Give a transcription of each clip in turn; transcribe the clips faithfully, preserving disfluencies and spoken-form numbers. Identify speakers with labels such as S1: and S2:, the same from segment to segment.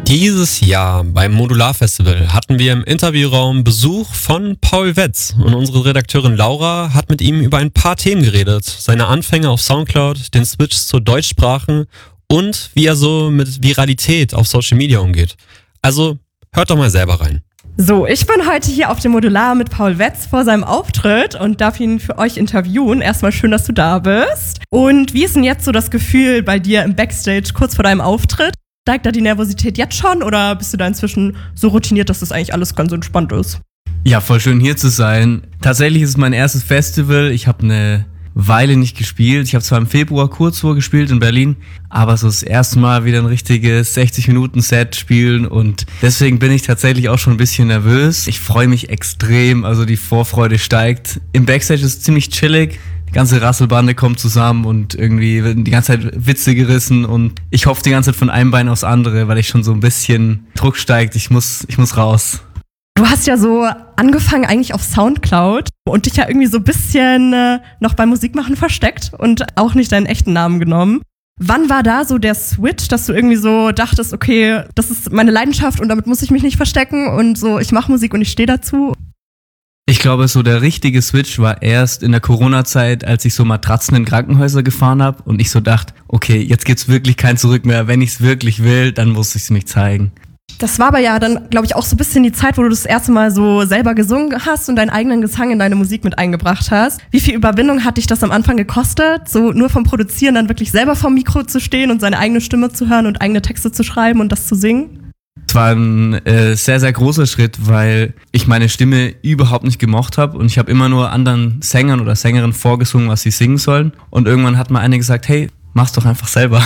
S1: Dieses Jahr beim Modular Festival hatten wir im Interviewraum Besuch von Paul Wetz und unsere Redakteurin Laura hat mit ihm über ein paar Themen geredet. Seine Anfänge auf Soundcloud, den Switch zur Deutschsprache und wie er so mit Viralität auf Social Media umgeht. Also hört doch mal selber rein.
S2: So, ich bin heute hier auf dem Modular mit Paul Wetz vor seinem Auftritt und darf ihn für euch interviewen. Erstmal schön, dass du da bist. Und wie ist denn jetzt so das Gefühl bei dir im Backstage kurz vor deinem Auftritt? Steigt da die Nervosität jetzt schon oder bist du da inzwischen so routiniert, dass das eigentlich alles ganz entspannt ist?
S3: Ja, voll schön hier zu sein. Tatsächlich ist es mein erstes Festival. Ich habe eine Weile nicht gespielt. Ich habe zwar im Februar kurz vor gespielt in Berlin, aber so das erste Mal wieder ein richtiges sechzig-Minuten-Set spielen und deswegen bin ich tatsächlich auch schon ein bisschen nervös. Ich freue mich extrem, also die Vorfreude steigt. Im Backstage ist es ziemlich chillig. Die ganze Rasselbande kommt zusammen und irgendwie werden die ganze Zeit Witze gerissen und ich hoffe die ganze Zeit von einem Bein aufs andere, weil ich schon so ein bisschen Druck steigt. Ich muss, ich muss raus.
S2: Du hast ja so angefangen eigentlich auf Soundcloud und dich ja irgendwie so ein bisschen äh, noch beim Musikmachen versteckt und auch nicht deinen echten Namen genommen. Wann war da so der Switch, dass du irgendwie so dachtest, okay, das ist meine Leidenschaft und damit muss ich mich nicht verstecken und so, ich mache Musik und ich stehe dazu?
S3: Ich glaube, so der richtige Switch war erst in der Corona-Zeit, als ich so Matratzen in Krankenhäuser gefahren habe und ich so dachte, okay, jetzt gibt's wirklich kein Zurück mehr. Wenn ich's wirklich will, dann muss ich's mich zeigen.
S2: Das war aber ja dann, glaube ich, auch so ein bisschen die Zeit, wo du das erste Mal so selber gesungen hast und deinen eigenen Gesang in deine Musik mit eingebracht hast. Wie viel Überwindung hat dich das am Anfang gekostet, so nur vom Produzieren dann wirklich selber vorm Mikro zu stehen und seine eigene Stimme zu hören und eigene Texte zu schreiben und das zu singen?
S3: Es war ein äh, sehr, sehr großer Schritt, weil ich meine Stimme überhaupt nicht gemocht habe und ich habe immer nur anderen Sängern oder Sängerinnen vorgesungen, was sie singen sollen. Und irgendwann hat mal eine gesagt, hey, mach's doch einfach selber.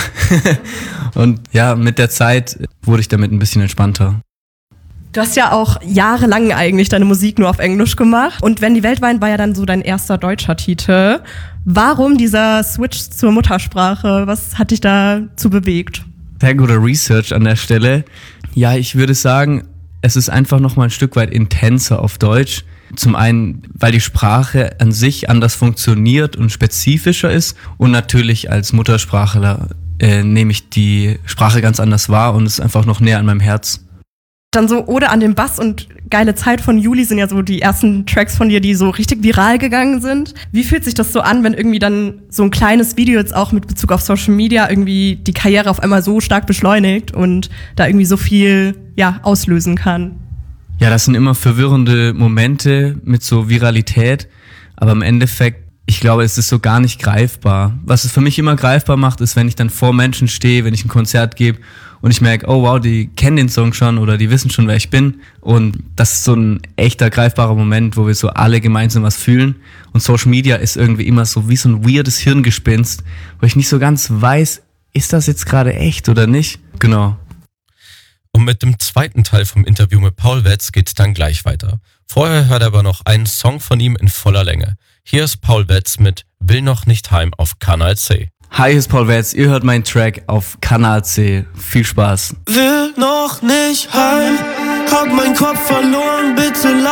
S3: Und ja, mit der Zeit wurde ich damit ein bisschen entspannter.
S2: Du hast ja auch jahrelang eigentlich deine Musik nur auf Englisch gemacht. Und Wenn die Welt weint war ja dann so dein erster deutscher Titel. Warum dieser Switch zur Muttersprache? Was hat dich dazu bewegt?
S3: Sehr guter Research an der Stelle. Ja, ich würde sagen, es ist einfach noch mal ein Stück weit intenser auf Deutsch. Zum einen, weil die Sprache an sich anders funktioniert und spezifischer ist. Und natürlich als Muttersprachler äh, nehme ich die Sprache ganz anders wahr und es ist einfach noch näher an meinem Herz.
S2: Dann so Ode an den Bass und Geile Zeit von Juli sind ja so die ersten Tracks von dir, die so richtig viral gegangen sind. Wie fühlt sich das so an, wenn irgendwie dann so ein kleines Video jetzt auch mit Bezug auf Social Media irgendwie die Karriere auf einmal so stark beschleunigt und da irgendwie so viel, ja, auslösen kann?
S3: Ja, das sind immer verwirrende Momente mit so Viralität, aber im Endeffekt, ich glaube, es ist so gar nicht greifbar. Was es für mich immer greifbar macht, ist, wenn ich dann vor Menschen stehe, wenn ich ein Konzert gebe und ich merke, oh wow, die kennen den Song schon oder die wissen schon, wer ich bin. Und das ist so ein echter, greifbarer Moment, wo wir so alle gemeinsam was fühlen. Und Social Media ist irgendwie immer so wie so ein weirdes Hirngespinst, wo ich nicht so ganz weiß, ist das jetzt gerade echt oder nicht? Genau.
S4: Und mit dem zweiten Teil vom Interview mit Paul Wetz geht's dann gleich weiter. Vorher hört er aber noch einen Song von ihm in voller Länge. Hier ist Paul Wetz mit Will noch nicht heim auf Kanal C.
S3: Hi, hier ist Paul Wetz, ihr hört meinen Track auf Kanal C. Viel Spaß.
S5: Will noch nicht heim, hab meinen Kopf verloren, bitte lass